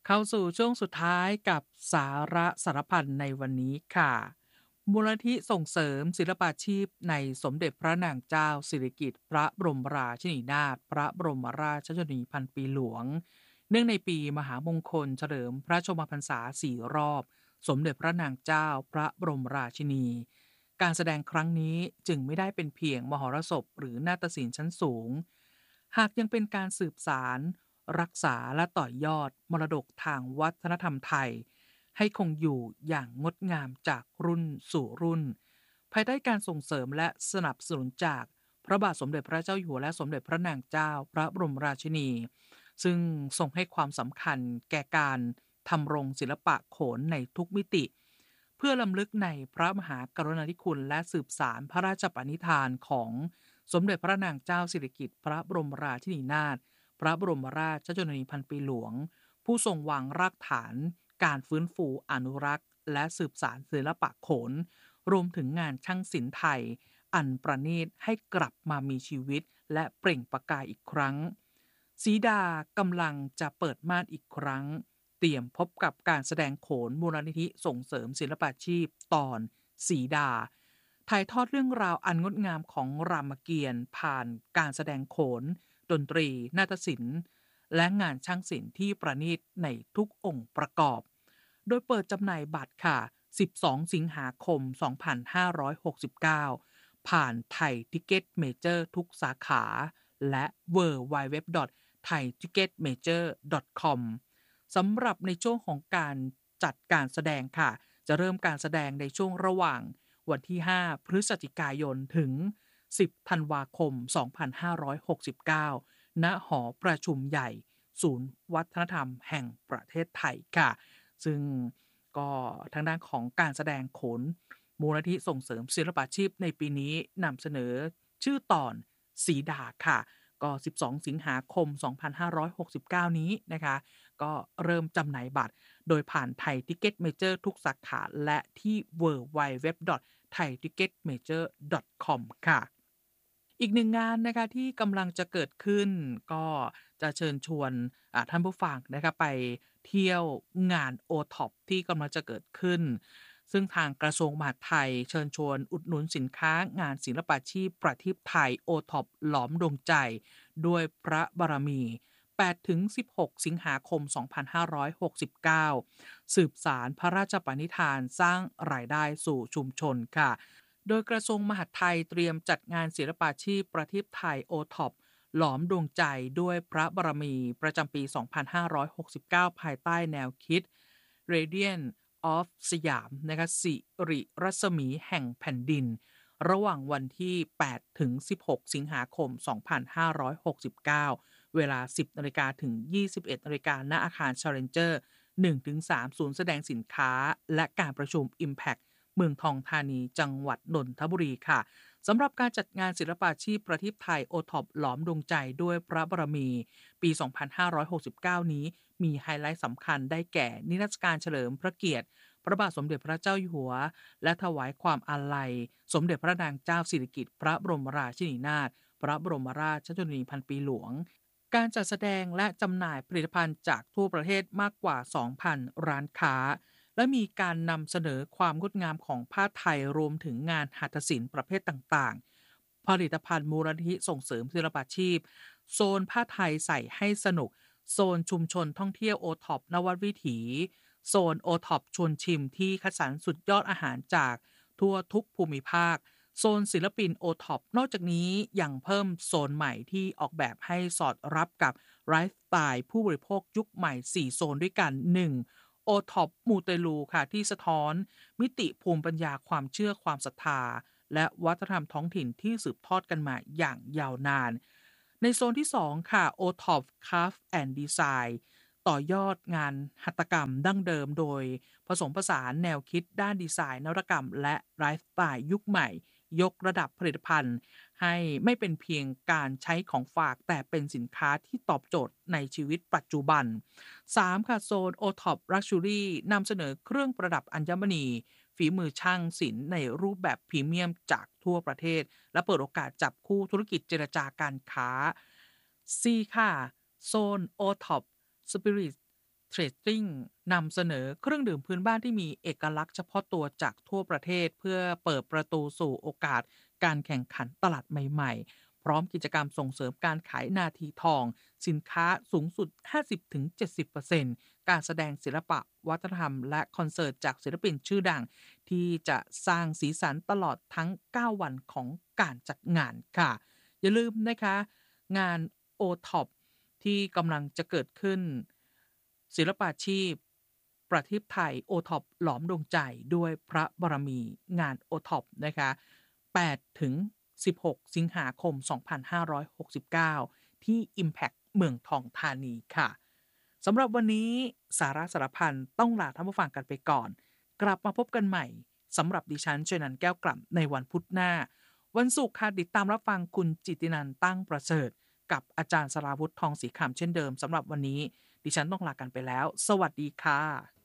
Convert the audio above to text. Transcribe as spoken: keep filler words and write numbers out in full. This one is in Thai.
เข้าสู่ช่วงสุดท้ายกับสาระสารพันในวันนี้ค่ะมูลนิธิส่งเสริมศิลปาชีพในสมเด็จพระนางเจ้าสิริกิติ์พระบรมราชินีนาถพระบรมราชชนนีพันปีหลวงเนื่องในปีมหามงคลเฉลิมพระชนมพรรษาสี่รอบสมเด็จพระนางเจ้าพระบรมราชินีการแสดงครั้งนี้จึงไม่ได้เป็นเพียงมหรสพหรือนาฏศิลป์ชั้นสูงหากยังเป็นการสืบสารรักษาและต่อยอดมรดกทางวัฒนธรรมไทยให้คงอยู่อย่างงดงามจากรุ่นสู่รุ่นภายใต้การส่งเสริมและสนับสนุนจากพระบาทสมเด็จพระเจ้าอยู่หัวและสมเด็จพระนางเจ้าพระบรมราชินีซึ่งทรงให้ความสำคัญแก่การทำรงศิลปะโขนในทุกมิติเพื่อลำลึกในพระมหากรุณาธิคุณและสืบสารพระราชปณิธานของสมเด็จพระนางเจ้าสิริกิติ์พระบรมราชินีนาถพระบรมราชชนนีพันปีหลวงผู้ทรงวางรากฐานการฟื้นฟูอนุรักษ์และสืบสานศิลปะโขนรวมถึงงานช่างศิลป์ไทยอันประณีตให้กลับมามีชีวิตและเปล่งประกายอีกครั้งสีดากำลังจะเปิดม่านอีกครั้งเตรียมพบกับการแสดงโขนมูลนิธิส่งเสริมศิลปาชีพตอนสีดาถ่ายทอดเรื่องราวอันงดงามของรามเกียรติ์ผ่านการแสดงโขนดนตรีนาฏศิลป์และงานช่างศิลป์ที่ประณีตในทุกองค์ประกอบโดยเปิดจำหน่ายบัตรค่ะสิบสองสิงหาคมสองพันห้าร้อยหกสิบเก้าผ่านไทยทิกเก็ตเมเจอร์ทุกสาขาและ ดับเบิลยู ดับเบิลยู ดับเบิลยู ดับเบิลยู ดอท ไทย ทิกเก็ต เมเจอร์ ดอท คอม สำหรับในช่วงของการจัดการแสดงค่ะจะเริ่มการแสดงในช่วงระหว่างวันที่ห้าพฤศจิกายนถึงสิบธันวาคมสองพันห้าร้อยหกสิบเก้าณหอประชุมใหญ่ศูนย์วัฒนธรรมแห่งประเทศไทยค่ะซึ่งก็ทางด้านของการแสดงโขนมูลนิธิส่งเสริมศิลปาชีพในปีนี้นำเสนอชื่อตอนสีดาค่ะก็สิบสองสิงหาคมสองพันห้าร้อยหกสิบเก้านี้นะคะก็เริ่มจำหน่ายบัตรโดยผ่านไทยทิกเก็ตเมเจอร์ทุกสาขาและที่ ดับเบิลยู ดับเบิลยู ดับเบิลยู ดอท ไทย ทิกเก็ต เมเจอร์ ดอท คอม ค่ะอีกหนึ่งงานนะคะที่กำลังจะเกิดขึ้นก็จะเชิญชวนอ่าท่านผู้ฟังนะคะไปเที่ยวงาน โอ ท็อป ที่กำลังจะเกิดขึ้นซึ่งทางกระทรวงมหาดไทยเชิญชวนอุดหนุนสินค้างานศิลปาชีพประทีปไทย โอ ท็อป หลอมดวงใจด้วยพระบารมีแปดถึงสิบหกสิงหาคมสองพันห้าร้อยหกสิบเก้าสืบสารพระราชปณิธานสร้างรายได้สู่ชุมชนค่ะโดยกระทรวงมหาดไทยเตรียมจัดงานศิลปาชีพประทีปไทย โอ ท็อป หลอมดวงใจด้วยพระบารมีประจำปีสองพันห้าร้อยหกสิบเก้าภายใต้แนวคิด Radiant of สยามนะคะสิริรัศมีแห่งแผ่นดินระหว่างวันที่แปดถึงสิบหกสิงหาคมสองพันห้าร้อยหกสิบเก้าเวลา สิบนาฬิกาถึง ยี่สิบเอ็ดนาฬิกาณอาคาร Challenger หนึ่งถึงสาม ศูนย์แสดงสินค้าและการประชุม Impact เมืองทองธานีจังหวัดนนทบุรีค่ะสำหรับการจัดงานศิลปาชีพประทีปไทย โอ ท็อป หลอมดวงใจด้วยพระบารมีปีสองพันห้าร้อยหกสิบเก้านี้มีไฮไลท์สำคัญได้แก่นิทรรศการเฉลิมพระเกียรติพระบาทสมเด็จพระเจ้าอยู่หัวและถวายความอาลัยสมเด็จพระนางเจ้าสิริกิติ์พระบรมราชินีนาถพระบรมราชชนนีพันปีหลวงการจัดแสดงและจำหน่ายผลิตภัณฑ์จากทั่วประเทศมากกว่า สองพัน ร้านค้าและมีการนำเสนอความงดงามของผ้าไทยรวมถึงงานหัตถศิลป์ประเภทต่างๆผลิตภัณฑ์มูลนิธิส่งเสริมศิลปาชีพโซนผ้าไทยใส่ให้สนุกโซนชุมชนท่องเที่ยว โอ ท็อป นวัดวิถีโซน โอ ท็อป ชวนชิมที่คัดสรรสุดยอดอาหารจากทั่วทุกภูมิภาคโซนศิลปิน โอ ท็อป นอกจากนี้ยังเพิ่มโซนใหม่ที่ออกแบบให้สอดรับกับไลฟ์สไตล์ผู้บริโภคยุคใหม่สี่โซนด้วยกัน หนึ่ง โอ ท็อป มูเตลูค่ะที่สะท้อนมิติภูมิปัญญาความเชื่อความศรัทธาและวัฒนธรรมท้องถิ่นที่สืบทอดกันมาอย่างยาวนานในโซนที่สองค่ะ โอ ท็อป Craft and Design ต่อยอดงานหัตถกรรมดั้งเดิมโดยผสมผสานแนวคิดด้านดีไซน์นวัตกรรมและไลฟ์สไตล์ยุคใหม่ยกระดับผลิตภัณฑ์ให้ไม่เป็นเพียงการใช้ของฝากแต่เป็นสินค้าที่ตอบโจทย์ในชีวิตปัจจุบัน สาม ค่ะโซน โอ ท็อป Luxury นำเสนอเครื่องประดับอัญมณีฝีมือช่างศิลป์ในรูปแบบพรีเมียมจากทั่วประเทศและเปิดโอกาสจับคู่ธุรกิจเจรจาการค้า สี่ ค่ะโซน โอ ท็อป Spirit Tasting นำเสนอเครื่องดื่มพื้นบ้านที่มีเอกลักษณ์เฉพาะตัวจากทั่วประเทศเพื่อเปิดประตูสู่โอกาสการแข่งขันตลาดใหม่ๆพร้อมกิจกรรมส่งเสริมการขายนาทีทองสินค้าสูงสุด ห้าสิบถึงเจ็ดสิบเปอร์เซ็นต์ การแสดงศิลปะวัฒนธรรมและคอนเสิร์ตจากศิลปินชื่อดังที่จะสร้างสีสันตลอดทั้งเก้าวันของการจัดงานค่ะอย่าลืมนะคะงาน โอ ท็อป ที่กำลังจะเกิดขึ้นศิลปาชีพประเทศไทย โอ ท็อป หลอมดวงใจด้วยพระบารมีงาน โอ ท็อป นะคะแปดถึงสิบหกสิงหาคมสองพันห้าร้อยหกสิบเก้าที่ Impact เมืองทองธานีค่ะสำหรับวันนี้สาระสารพันต้องลาท่านผู้ฟังกันไปก่อนกลับมาพบกันใหม่สำหรับดิฉันชนันท์แก้วกล่ำในวันพุธหน้าวันศุกร์ค่ะติดตามรับฟังคุณจิตตินันท์ตั้งประเสริฐกับอาจารย์สราวุธทองศรีคำเช่นเดิมสำหรับวันนี้ดิฉันต้องลากันไปแล้วสวัสดีค่ะ